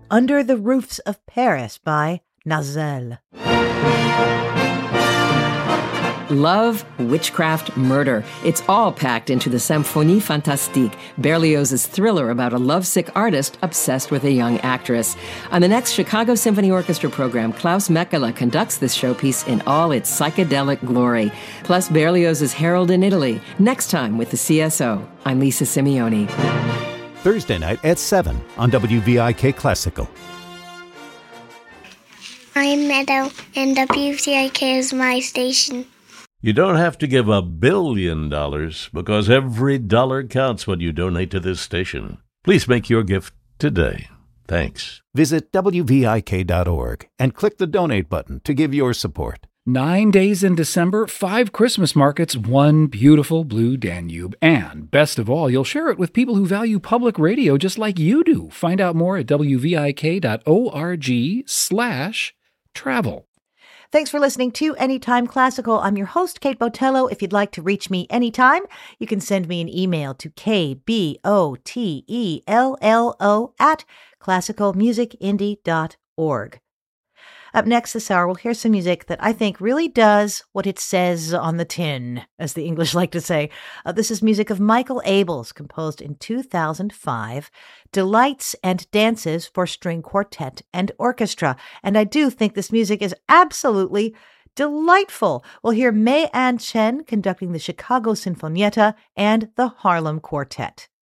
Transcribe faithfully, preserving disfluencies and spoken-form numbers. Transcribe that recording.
Under the Roofs of Paris by Nazel. Love, witchcraft, murder. It's all packed into the Symphonie Fantastique, Berlioz's thriller about a lovesick artist obsessed with a young actress. On the next Chicago Symphony Orchestra program, Klaus Mekela conducts this showpiece in all its psychedelic glory. Plus Berlioz's Harold in Italy, next time with the C S O. I'm Lisa Simeone. Thursday night at seven on W V I K Classical. I'm Meadow, and W V I K is my station. You don't have to give a billion dollars because every dollar counts when you donate to this station. Please make your gift today. Thanks. Visit W V I K dot org and click the donate button to give your support. Nine days in December, five Christmas markets, one beautiful blue Danube. And best of all, you'll share it with people who value public radio just like you do. Find out more at W V I K dot org slash travel. Thanks for listening to Anytime Classical. I'm your host, Kate Botello. If you'd like to reach me anytime, you can send me an email to K B O T E L L O at classical music indie dot org. Up next this hour, we'll hear some music that I think really does what it says on the tin, as the English like to say. Uh, this is music of Michael Abels, composed in two thousand five, Delights and Dances for String Quartet and Orchestra. And I do think this music is absolutely delightful. We'll hear May Ann Chen conducting the Chicago Sinfonietta and the Harlem Quartet.